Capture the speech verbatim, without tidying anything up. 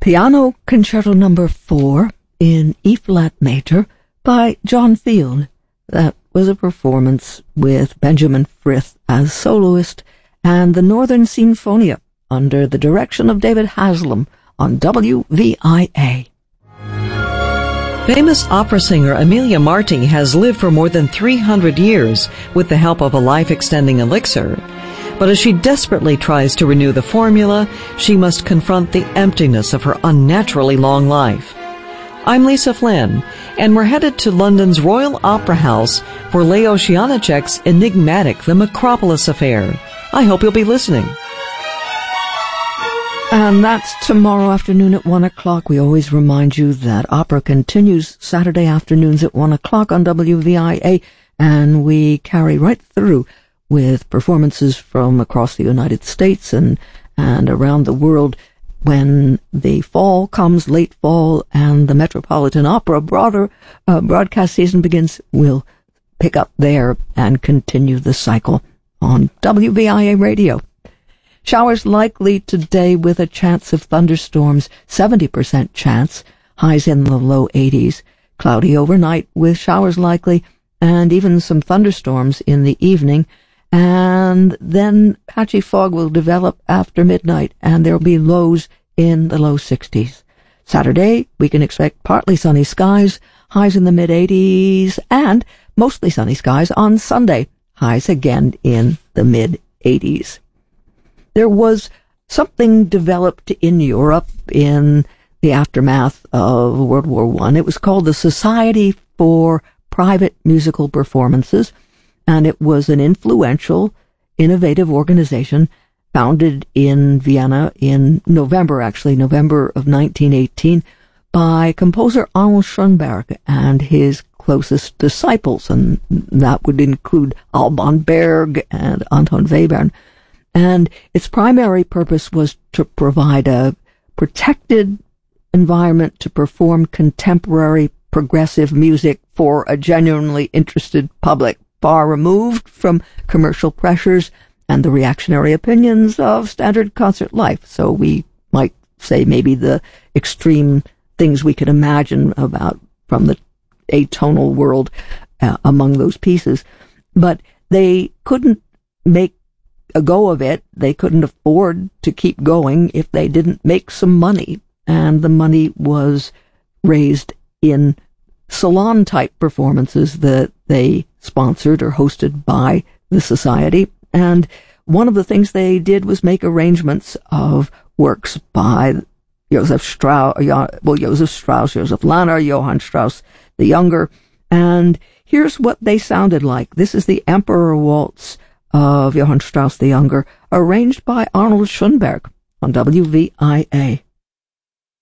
Piano Concerto Number four in E-flat major by John Field. That was a performance with Benjamin Frith as soloist and the Northern Sinfonia under the direction of David Haslam on W V I A. Famous opera singer Emilia Marti has lived for more than three hundred years with the help of a life-extending elixir. But as she desperately tries to renew the formula, she must confront the emptiness of her unnaturally long life. I'm Lisa Flynn, and we're headed to London's Royal Opera House for Leo Janáček's enigmatic The Macropolis Affair. I hope you'll be listening. And that's tomorrow afternoon at one o'clock. We always remind you that opera continues Saturday afternoons at one o'clock on W V I A, and we carry right through with performances from across the United States and, and around the world. When the fall comes, late fall, and the Metropolitan Opera broader uh, broadcast season begins, we'll pick up there and continue the cycle on W V I A Radio. Showers likely today with a chance of thunderstorms, seventy percent chance, highs in the low eighties. Cloudy overnight with showers likely, and even some thunderstorms in the evening. And then patchy fog will develop after midnight, and there'll be lows in the low sixties. Saturday, we can expect partly sunny skies, highs in the mid-eighties, and mostly sunny skies on Sunday, highs again in the mid-eighties. There was something developed in Europe in the aftermath of World War One. It was called the Society for Private Musical Performances, and it was an influential, innovative organization founded in Vienna in November, actually, November of nineteen eighteen, by composer Arnold Schoenberg and his closest disciples, and that would include Alban Berg and Anton Webern. And its primary purpose was to provide a protected environment to perform contemporary progressive music for a genuinely interested public, far removed from commercial pressures and the reactionary opinions of standard concert life. So we might say maybe the extreme things we could imagine about from the atonal world uh, among those pieces. But they couldn't make a go of it. They couldn't afford to keep going if they didn't make some money. And the money was raised in salon-type performances that they sponsored or hosted by the society. And one of the things they did was make arrangements of works by Joseph Strauss, well, Joseph Strauss, Joseph Lahner, Johann Strauss the Younger. And here's what they sounded like. This is the Emperor Waltz of Johann Strauss the Younger, arranged by Arnold Schoenberg on W V I A.